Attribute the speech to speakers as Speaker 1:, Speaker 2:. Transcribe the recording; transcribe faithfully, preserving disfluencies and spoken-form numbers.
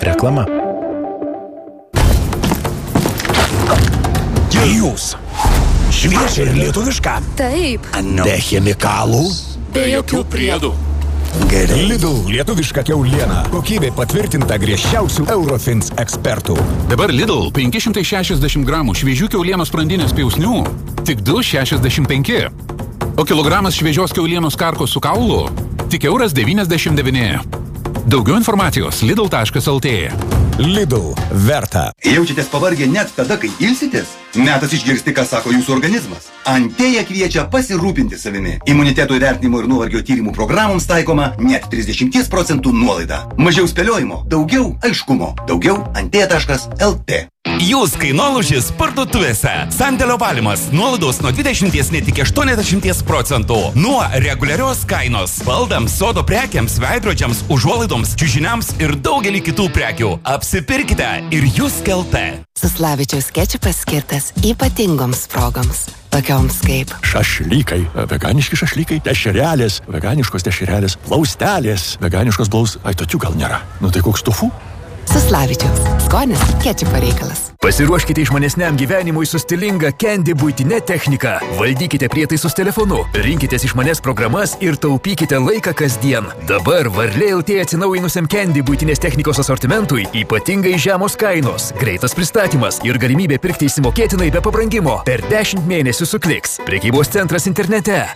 Speaker 1: Reklama. Jūs. Šviežia ir lietuviška.
Speaker 2: Taip.
Speaker 1: Be chemikalų.
Speaker 2: Be jokių priedų.
Speaker 1: Gerai. Lidl lietuviška kiauliena. Kokybė patvirtinta griežčiausių Eurofins ekspertų.
Speaker 3: Dabar Lidl penki šimtai šešiasdešimt gramų šviežių kiaulienos sprandinės piausnių tik du šešiasdešimt penki. O kilogramas šviežios kiaulienos karkos su kaulu tik euras devyniasdešimt devyni. Daugiau informacijos lidl taškas lt.
Speaker 1: Lidl verta.
Speaker 4: Jaučiatės pavargę net tada, kai ilsitės? Metas išgirsti, ką sako jūsų organizmas. Antėja kviečia pasirūpinti savimi. Imuniteto įvertinimo ir nuovargio tyrimų programoms taikoma net trisdešimt procentų nuolaida. Mažiau spėliojimo, daugiau aiškumo. Daugiau antėja taškas lt.
Speaker 5: Jūs kainolūžis parduotuvėse. Sandėlio valymas. Nuolaidos nuo dvidešimt net iki aštuoniasdešimt procentų. Nuo reguliarios kainos. Baldams, sodo prekiams, veidrodžiams, užuolaidoms, čiužiniams ir daugelį kitų prekių. Apsipirkite ir jūs kelte.
Speaker 6: Suslavičiaus kečupas skirtas ypatingoms progoms. Tokioms kaip
Speaker 7: šašlykai, veganiški šašlykai, dešrelės, veganiškos dešrelės, plaustelės, veganiškos blaus... Ai, tokių gal nėra. Nu tai koks tofu?
Speaker 6: Suslavičiaus. Skonis kečupo reikalas.
Speaker 8: Pasiruoškite išmanesniam gyvenimui su stilinga Candy buitinė technika. Valdykite prietaisus telefonu, rinkitės išmanes programas ir taupykite laiką kasdien. Dabar Varlė L T atsinaujinusiam Candy buitinės technikos asortimentui ypatingai žemos kainos, greitas pristatymas ir galimybė pirkti įsimokėtinai be pabrangimo per dešimt mėnesių su Kliks. Prekybos centras internete.